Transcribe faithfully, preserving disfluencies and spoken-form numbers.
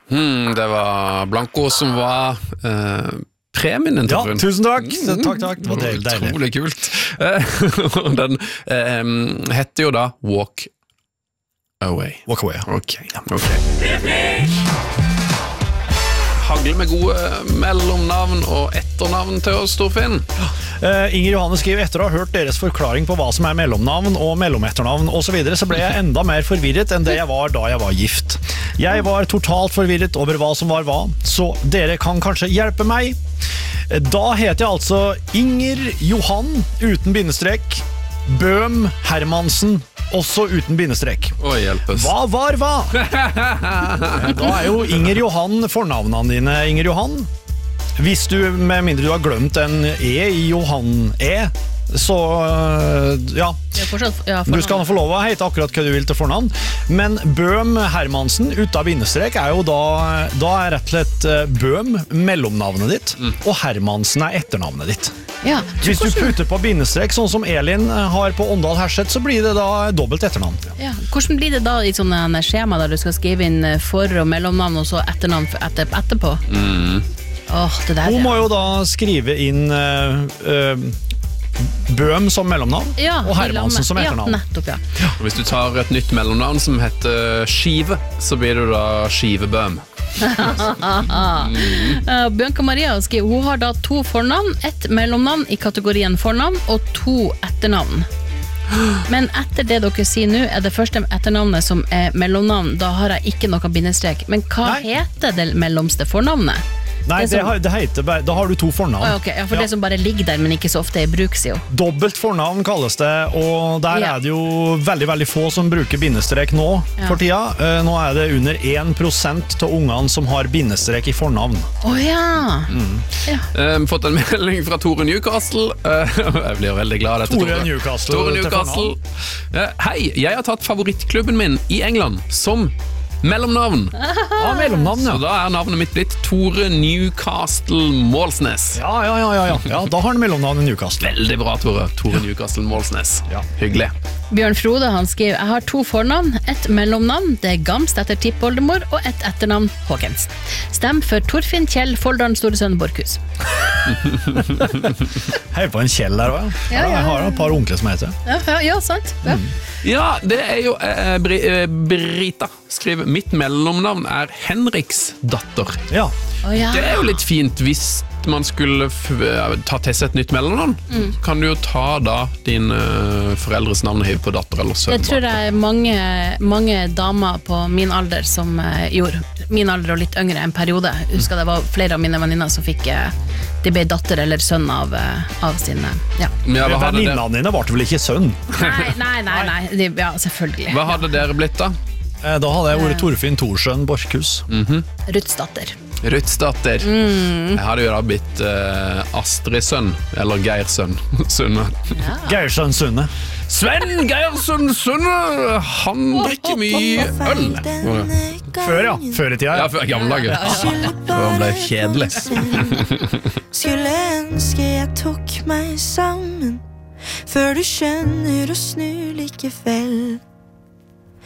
Hmm, det var Blanco som var uh, premien Ja, tusen takk. Mm. Takk, takk. Det var deilig. deilig. Utrolig kult. Uh, den um, heter jo da Walk Away. Walk Away, ja. Ok, ok. Hagl med gode mellomnavn og etternavn til oss, Torfinn. Uh, Inger Johanne skriver etter å ha hørt deres forklaring på hva som er mellomnavn og mellometternavn og så videre, så ble jeg enda mer forvirret enn det jeg var da jeg var gift. Jeg var totalt forvirret over hva som var hva, så dere kan kanskje hjelpe meg. Da heter jeg altså Inger Johann uten bindestrek, Bøhm Hermansen, også uten bindestrek. Oi, hjelpes. Hva var hva? Da er jo Inger Johann fornavnene dine, Inger Johann. Hvis du, med mindre du har glemt en E i Johann E, så ja, fortsatt, ja du skal få lov å hete akkurat hva du vil til fornavn. Men Bøhm Hermansen uten bindestrek er jo da, da er rett og slett Bøhm mellomnavnet ditt, mm. og Hermansen er etternavnet ditt. Ja, Hvis du putter på bindestrek, sånn som Elin har på Åndal Herseth, så blir det da dobbelt etternavn. Ja. Hvordan blir det da i sånne skjema der du skal skrive inn for- og mellomnavn og så etternavn etter, etterpå? Mm. Åh, det der, Hun ja. må jo da skrive inn uh, uh, Bøhm som mellomnavn, ja, og Hermansen som etternavn. Ja, nettopp, ja. Hvis du tar et nytt mellomnavn som heter Skive, så blir det da Skivebøhm. mm. uh, Bianca Maria skriver hun har da to fornavn, ett mellomnavn i kategorien fornavn og to etternavn. Men etter det dere sier nå er det første etternavnet som er mellomnavn. Da har jeg ikke noe bindestrek. Men hva Nei. heter det mellomste fornavnet? Nei, det, som... det, har, det heter bare, da har du to fornavn. ah, okay. Ja, for ja. det som bare ligger der, men ikke så ofte i bruk, sier jo. Dobbelt fornavn kalles det, og der ja. er det jo veldig, veldig få som bruker bindestrek nå ja. for tida. Uh, nå er det under én prosent av ungene som har bindestrek i fornavn. Åh oh, ja. Mm. ja. Uh, fått en melding fra Tore Newcastle. Uh, jeg blir veldig glad av dette, Tore. Tore Newcastle. Tore Newcastle. Uh, hei, jeg har tatt favorittklubben min i England som mellomnavn. Ja, mellomnavn, ja. Så da er navnet mitt blitt Tore Newcastle Målsnes. Ja, ja, ja, ja, ja. ja da har han mellomnavn i Newcastle. Veldig bra, Tore. Tore Newcastle Målsnes. Ja. Hyggelig. Bjørn Frode, han skriver, jeg har to fornavn, et mellomnavn, det er Gamst etter tippoldemor, og et etternavn, Håkens. Stem for Torfinn Kjell, Folldalen Storesønn Borkhus. Hei på en Kjell der også, ja. ja, ja. Jeg har et par onkler som heter. Ja, ja, ja sant. Ja. Mm. ja, det er jo eh, Bri, eh, Brita skriver, mitt mellomnavn er Henriks datter. Ja. Oh, ja. Det er jo litt fint hvis man skulle f ta til seg et nytt mellomnavn. Mm. Kan du jo ta da din uh, foreldres navn og hive på datter eller sønn. Det tror jeg mange, mange damer på min alder som uh, gjorde. Min alder og litt yngre en periode. Jeg husker det var flere av mine venninner som fikk uh, de ble datter eller sønn av, uh, av sine ja. ja Venninnene dine var vel ikke sønn? Nei, nei, nei, nei. De, ja, selvfølgelig. Hva hadde dere blitt da? Da hadde jeg vært Torfinn Thorsønn Borkhus. Mm-hmm. Ruthsdatter. Ruthsdatter. Mm. Jeg hadde jo da blitt uh, Astrid-sønn, eller Geir-sønn Sunne. Ja. Geir-sønn Sunne. Sven Geir-sønn Sunne, han drikker mye øl. Før, ja. Før i tida, ja. Ja, før gamle dager. Før han ble kjedelig. Skulle ønske jeg tok meg sammen, før du skjønner å snu likevel.